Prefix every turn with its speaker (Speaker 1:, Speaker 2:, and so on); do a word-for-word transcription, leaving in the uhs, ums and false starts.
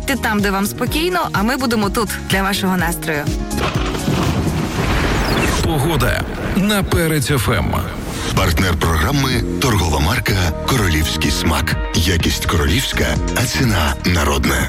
Speaker 1: Їдьте там, де вам спокійно, а ми будемо тут для вашого настрою.
Speaker 2: Погода на Перець еф ем.
Speaker 3: Партнер програми – торгова марка «Королівський смак». Якість королівська, а ціна народна.